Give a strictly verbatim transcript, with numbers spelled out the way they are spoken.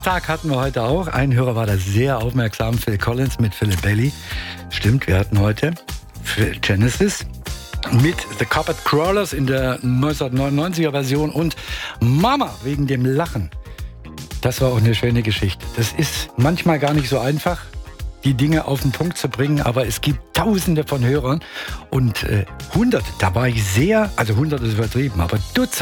Tag hatten wir heute auch. Ein Hörer war da sehr aufmerksam, Phil Collins mit Philip Bailey. Stimmt, wir hatten heute Genesis mit The Carpet Crawlers in der neunzehnhundertneunundneunziger Version und Mama wegen dem Lachen. Das war auch eine schöne Geschichte. Das ist manchmal gar nicht so einfach, die Dinge auf den Punkt zu bringen, aber es gibt Tausende von Hörern und äh, Hunderte, da war ich sehr, also Hunderte ist übertrieben, aber Dutzende